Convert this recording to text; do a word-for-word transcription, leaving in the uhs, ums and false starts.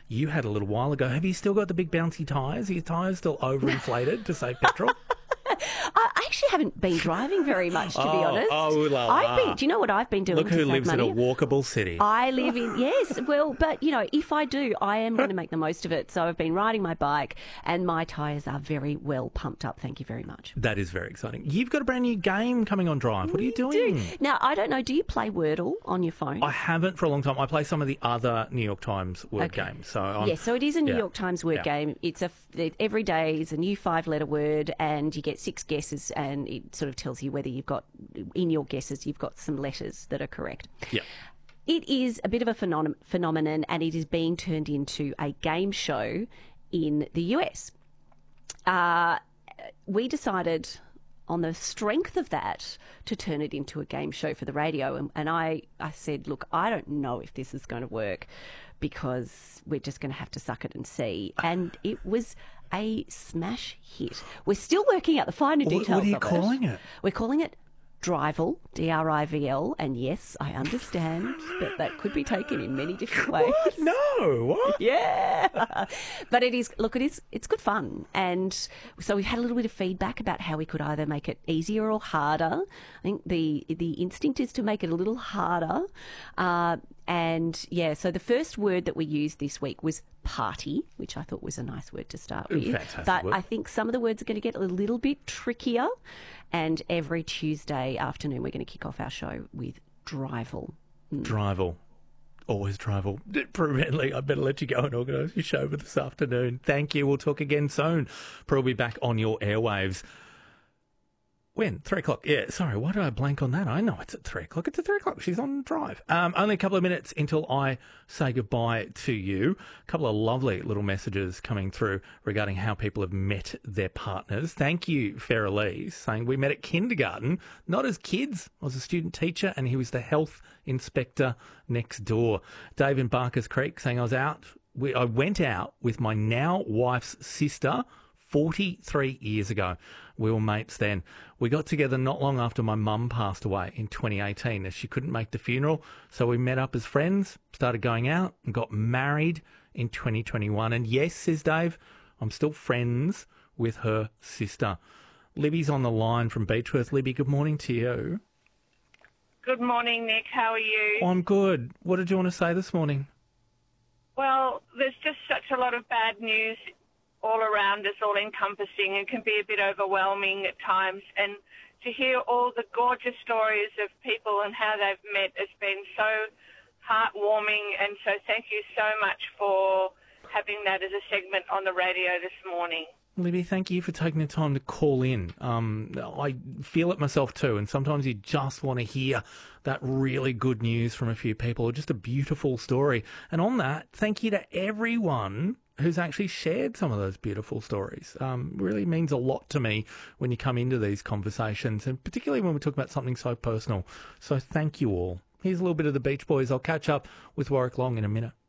you had a little while ago. Have you still got the big bouncy tyres? Are your tyres still overinflated to save petrol? I actually haven't been driving very much, to be Oh, honest. oh, la, la. I've been. Do you know what I've been doing? Look to who save lives money? in a walkable city. I live in, yes, well, but, you know, if I do, I am going to make the most of it. So I've been riding my bike and my tyres are very well pumped up. Thank you very much. That is very exciting. You've got a brand new game coming on Drive. What are you Do. doing? Now, I don't know, do you play Wordle on your phone? I haven't for a long time. I play some of the other New York Times word Okay. games. So I'm, Yes, so it is a New yeah. York Times word Yeah. game. It's a it, every day is a new five-letter word, and you get six guesses, and it sort of tells you whether you've got in your guesses you've got some letters that are correct. Yeah. It is a bit of a phenom- phenomenon, and it is being turned into a game show in the U S. Uh, we decided, on the strength of that, to turn it into a game show for the radio. And, and I, I said, look, I don't know if this is going to work because we're just going to have to suck it and see. And it was a smash hit. We're still working out the finer What- details what are you of calling it? We're calling it Drivel, D R I V L, and yes, I understand that that could be taken in many different ways. What? No. What? Yeah, but it is. Look, it is. It's good fun, and so we've had a little bit of feedback about how we could either make it easier or harder. I think the the instinct is to make it a little harder, uh, and yeah. So the first word that we used this week was party, which I thought was a nice word to start with. Fantastic but word. I think some of the words are going to get a little bit trickier, and every Tuesday afternoon we're going to kick off our show with Drivel. Drivel. Always Drivel. Prue Renley, I better let you go and organise your show for this afternoon. Thank you. We'll talk again soon. Prue will be back on your airwaves. When? Three o'clock. Yeah, sorry, why did I blank on that? I know it's at three o'clock. It's at three o'clock. She's on Drive. Um, only a couple of minutes until I say goodbye to you. A couple of lovely little messages coming through regarding how people have met their partners. Thank you, Farah Lee, saying we met at kindergarten, not as kids. I was a student teacher and he was the health inspector next door. Dave in Barker's Creek saying I was out. We, I went out with my now wife's sister forty-three years ago. We were mates then. We got together not long after my mum passed away in twenty eighteen as she couldn't make the funeral. So we met up as friends, started going out and got married in twenty twenty-one. And yes, says Dave, I'm still friends with her sister. Libby's on the line from Beechworth. Libby, good morning to you. Good morning, Nick. How are you? I'm good. What did you want to say this morning? Well, there's just such a lot of bad news all around us, all encompassing, and can be a bit overwhelming at times. And to hear all the gorgeous stories of people and how they've met has been so heartwarming. And so thank you so much for having that as a segment on the radio this morning. Libby, thank you for taking the time to call in. Um, I feel it myself too, and sometimes you just want to hear that really good news from a few people, or just a beautiful story. And on that, thank you to everyone who's actually shared some of those beautiful stories. Um, really means a lot to me when you come into these conversations, and particularly when we talk about something so personal. So thank you all. Here's a little bit of the Beach Boys. I'll catch up with Warwick Long in a minute.